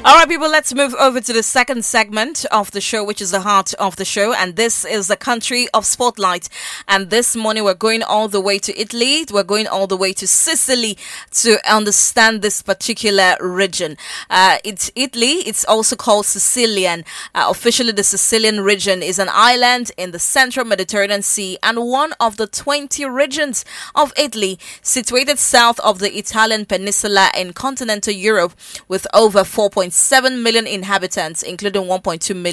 All right, people, let's move over to the second segment of the show, which is the heart of the show. And this is the country of spotlight. And this morning, we're going all the way to Italy. We're going all the way to Sicily to understand this particular region. It's Italy. It's also called Sicilian. Officially, the Sicilian region is an island in the central Mediterranean Sea and one of the 20 regions of Italy situated south of the Italian peninsula in continental Europe with over 4.7 million inhabitants, including 1.2 million